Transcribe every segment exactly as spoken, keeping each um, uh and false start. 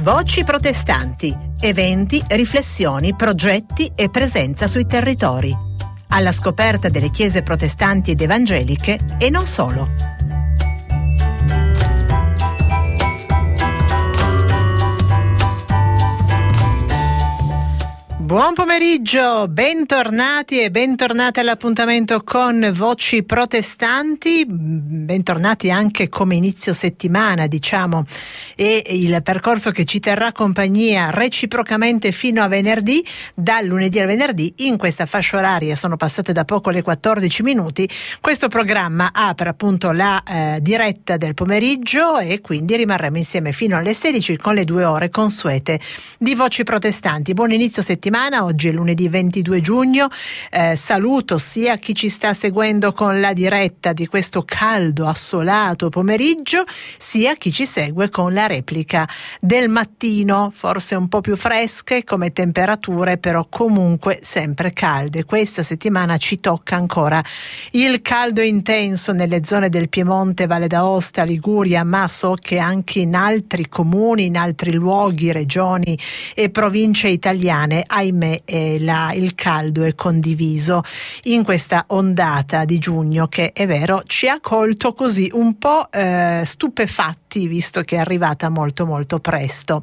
Voci protestanti, eventi, riflessioni, progetti e presenza sui territori. Alla scoperta delle chiese protestanti ed evangeliche e non solo. Buon pomeriggio, bentornati e bentornate all'appuntamento con Voci Protestanti, bentornati anche come inizio settimana, diciamo, e il percorso che ci terrà compagnia reciprocamente fino a venerdì, dal lunedì al venerdì, in questa fascia oraria, sono passate da poco le quattordici minuti, questo programma apre appunto la eh, diretta del pomeriggio e quindi rimarremo insieme fino alle sedici con le due ore consuete di Voci Protestanti. Buon inizio settimana. Oggi è lunedì ventidue giugno, eh, saluto sia chi ci sta seguendo con la diretta di questo caldo assolato pomeriggio, sia chi ci segue con la replica del mattino, forse un po' più fresche come temperature, però comunque sempre calde. Questa settimana ci tocca ancora il caldo intenso nelle zone del Piemonte, Valle d'Aosta, Liguria, ma so che anche in altri comuni, in altri luoghi, regioni e province italiane, ahimè, eh, la, il caldo è condiviso in questa ondata di giugno che, è vero, ci ha colto così un po' eh, stupefatti, visto che è arrivata molto molto presto,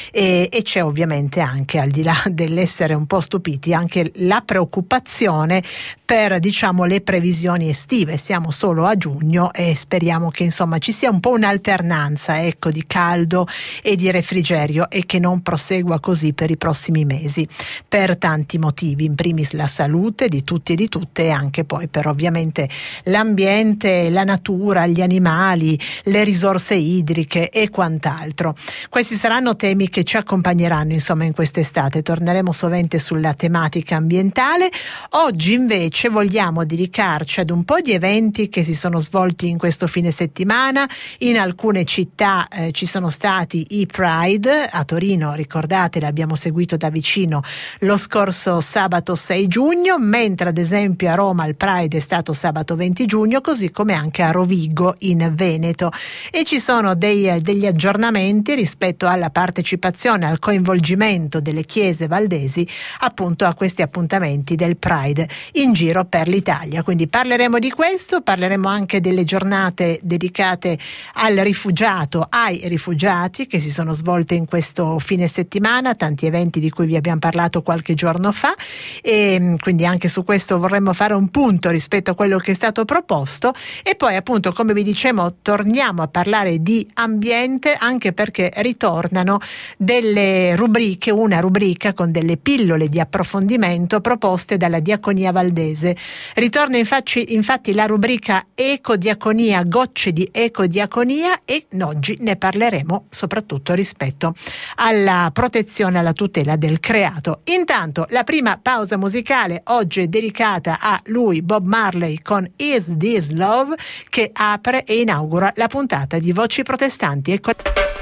e, e c'è ovviamente anche, al di là dell'essere un po' stupiti, anche la preoccupazione per, diciamo, le previsioni estive. Siamo solo a giugno e speriamo che insomma ci sia un po' un'alternanza, ecco, di caldo e di refrigerio, e che non prosegua così per i prossimi mesi, per tanti motivi, in primis la salute di tutti e di tutte, e anche poi per ovviamente l'ambiente, la natura, gli animali, le risorse idriche e quant'altro. Questi saranno temi che ci accompagneranno insomma in quest'estate. Torneremo sovente sulla tematica ambientale. Oggi invece vogliamo dedicarci ad un po' di eventi che si sono svolti in questo fine settimana. In alcune città eh, ci sono stati i Pride. A Torino, ricordate, l'abbiamo seguito da vicino lo scorso sabato sei giugno, mentre ad esempio a Roma il Pride è stato sabato venti giugno, così come anche a Rovigo in Veneto, e ci sono dei, degli aggiornamenti rispetto alla partecipazione, al coinvolgimento delle chiese valdesi appunto a questi appuntamenti del Pride in giro per l'Italia. Quindi parleremo di questo, parleremo anche delle giornate dedicate al rifugiato, ai rifugiati, che si sono svolte in questo fine settimana, tanti eventi di cui vi abbiamo parlato qualche giorno fa, e quindi anche su questo vorremmo fare un punto rispetto a quello che è stato proposto. E poi appunto, come vi dicevo, torniamo a parlare di ambiente, anche perché ritornano delle rubriche, una rubrica con delle pillole di approfondimento proposte dalla Diaconia Valdese. Ritorna infatti, infatti la rubrica Ecodiaconia, gocce di Ecodiaconia, e oggi ne parleremo soprattutto rispetto alla protezione, alla tutela del creato. Intanto la prima pausa musicale oggi è dedicata a lui, Bob Marley, con Is This Love, che apre e inaugura la puntata di Voci Protestanti. Ecco.